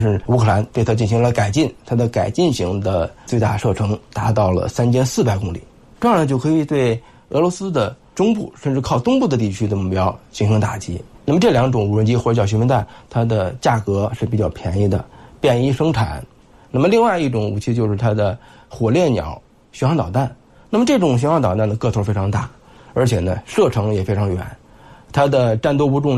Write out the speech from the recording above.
是乌克兰对它进行了改进，它的改进型的最大射程达到了3400公里，这样呢就可以对俄罗斯的中部甚至靠东部的地区的目标进行打击。那么这两种无人机或者叫巡航弹，它的价格是比较便宜的，便于生产。那么另外一种武器就是它的火烈鸟巡航导弹。那么这种巡航导弹的个头非常大，而且呢射程也非常远，它的战斗部重